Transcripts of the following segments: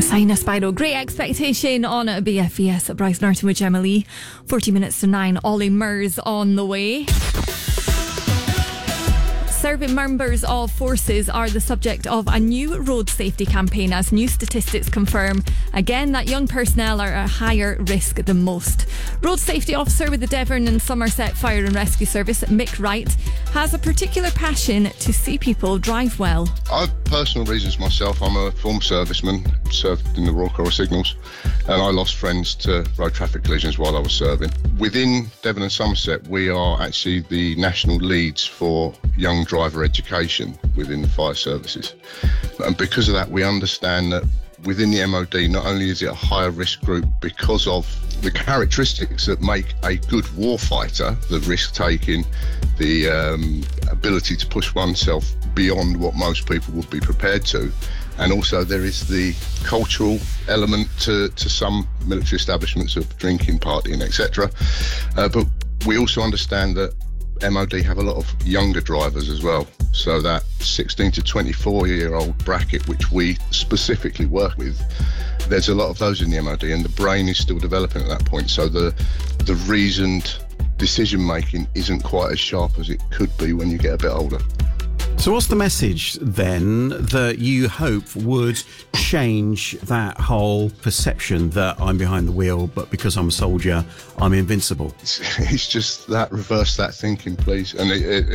Sign a Spiral. Great Expectation on BFES at Bryce Norton with Gemma Lee. 40 minutes to 9. Ollie Murs on the way. Serving members of forces are the subject of a new road safety campaign as new statistics confirm again that young personnel are at higher risk than most. Road safety officer with the Devon and Somerset Fire and Rescue Service, Mick Wright, has a particular passion to see people drive well. I've personal reasons myself. I'm a former serviceman, served in the Royal Corps of Signals, and I lost friends to road traffic collisions while I was serving. Within Devon and Somerset, we are actually the national leads for young driver education within the fire services. And because of that, we understand that within the MOD, not only is it a higher risk group because of the characteristics that make a good warfighter, the risk-taking, the ability to push oneself beyond what most people would be prepared to, and also there is the cultural element to some military establishments of drinking, partying, etc. But we also understand that MOD have a lot of younger drivers as well. So that 16 to 24-year-old bracket, which we specifically work with, there's a lot of those in the MOD, and the brain is still developing at that point. So the reasoned decision-making isn't quite as sharp as it could be when you get a bit older. So what's the message then that you hope would change that whole perception that I'm behind the wheel, but because I'm a soldier, I'm invincible? It's just that, reverse that thinking, please. And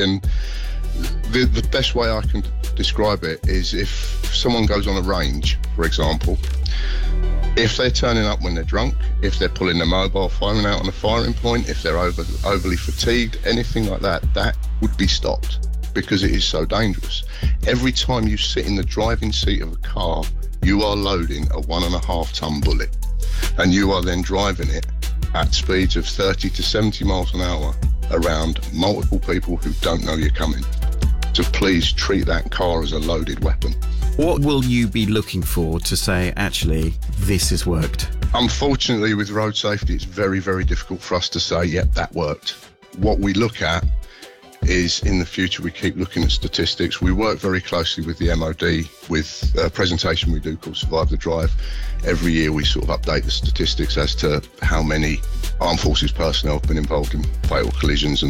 the best way I can describe it is if someone goes on a range, for example, if they're turning up when they're drunk, if they're pulling their mobile, firing out on a firing point, if they're overly fatigued, anything like that, that would be stopped, because it is so dangerous. Every time you sit in the driving seat of a car, you are loading a 1.5 ton bullet, and you are then driving it at speeds of 30 to 70 miles an hour around multiple people who don't know you're coming. So please treat that car as a loaded weapon. What will you be looking for to say, actually, this has worked? Unfortunately, with road safety, it's very, very difficult for us to say, yep, that worked. What we look at is, in the future, we keep looking at statistics. We work very closely with the MOD with a presentation we do called Survive the Drive. Every year we sort of update the statistics as to how many armed forces personnel have been involved in fatal collisions and